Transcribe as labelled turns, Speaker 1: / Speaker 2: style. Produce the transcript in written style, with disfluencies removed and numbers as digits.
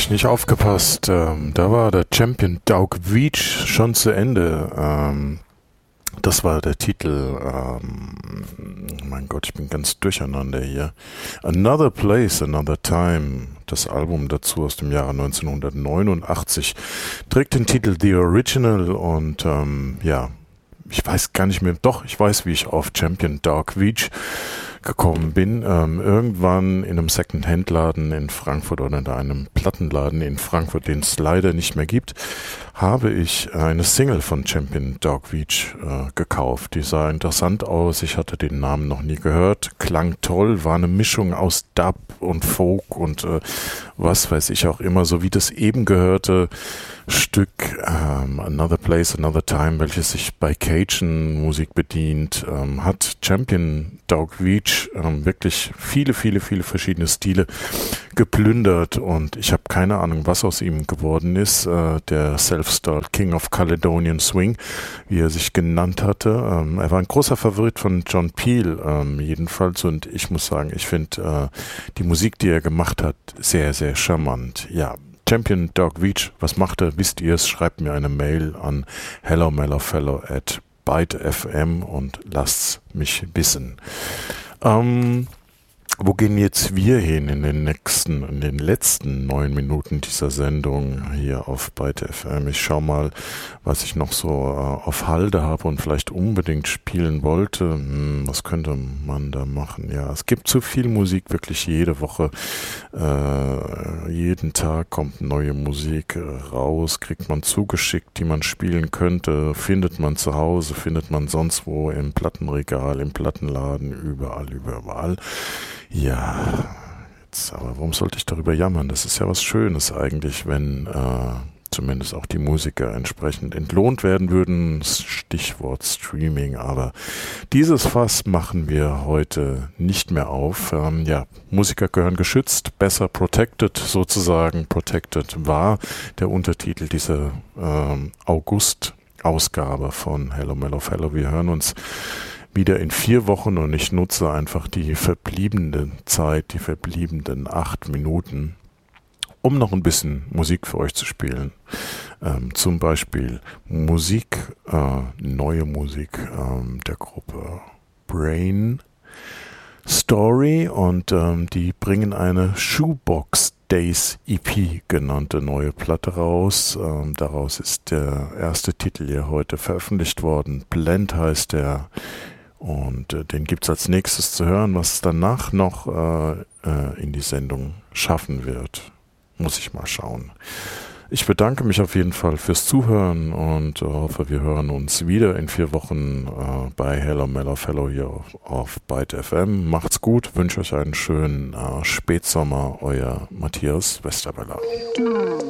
Speaker 1: ich nicht aufgepasst. Da war der Champion Doug Veach schon zu Ende. Das war der Titel. Mein Gott, ich bin ganz durcheinander hier. Another Place, Another Time. Das Album dazu aus dem Jahre 1989 trägt den Titel The Original und ich weiß gar nicht mehr. Doch, ich weiß, wie ich auf Champion Doug Veach gekommen bin. Irgendwann in einem Second-Hand-Laden in Frankfurt oder in einem Plattenladen in Frankfurt, den es leider nicht mehr gibt, habe ich eine Single von Champion Doug Veach gekauft. Die sah interessant aus. Ich hatte den Namen noch nie gehört. Klang toll, war eine Mischung aus Dub und Folk und was weiß ich auch immer, so wie das eben gehörte Stück Another Place, Another Time, welches sich bei Cajun Musik bedient, hat Champion Doug Veach wirklich viele verschiedene Stile geplündert und ich habe keine Ahnung, was aus ihm geworden ist. Der Self-Styled King of Caledonian Swing, wie er sich genannt hatte. Er war ein großer Favorit von John Peel jedenfalls und ich muss sagen, ich finde die Musik, die er gemacht hat, sehr, sehr charmant. Ja, Champion Doug Veach, was macht er? Wisst ihr es? Schreibt mir eine Mail an hellomellofellow@bytefm und lasst's mich wissen. Wo gehen jetzt wir hin in den letzten 9 Minuten dieser Sendung hier auf Byte FM? Ich schau mal, was ich noch so auf Halde habe und vielleicht unbedingt spielen wollte. Was könnte man da machen? Ja, es gibt so viel Musik, wirklich jede Woche. Jeden Tag kommt neue Musik raus, kriegt man zugeschickt, die man spielen könnte, findet man zu Hause, findet man sonst wo im Plattenregal, im Plattenladen, überall. Ja, aber warum sollte ich darüber jammern? Das ist ja was Schönes eigentlich, wenn zumindest auch die Musiker entsprechend entlohnt werden würden. Stichwort Streaming, aber dieses Fass machen wir heute nicht mehr auf. Musiker gehören geschützt, besser protected sozusagen. Protected war der Untertitel dieser August-Ausgabe von Hello Mellow Fellow. Wir hören uns wieder in 4 Wochen und ich nutze einfach die verbliebene Zeit, die verbliebenen 8 Minuten, um noch ein bisschen Musik für euch zu spielen. Zum Beispiel neue Musik der Gruppe Brain Story und die bringen eine Shoebox Days EP genannte neue Platte raus. Daraus ist der erste Titel hier heute veröffentlicht worden. Blend heißt der. Und den gibt's als nächstes zu hören. Was es danach noch in die Sendung schaffen wird, muss ich mal schauen. Ich bedanke mich auf jeden Fall fürs Zuhören und hoffe, wir hören uns wieder in 4 Wochen bei Hello Mellow Fellow hier auf Byte FM. Macht's gut, wünsche euch einen schönen Spätsommer, euer Matthias Westerwelle.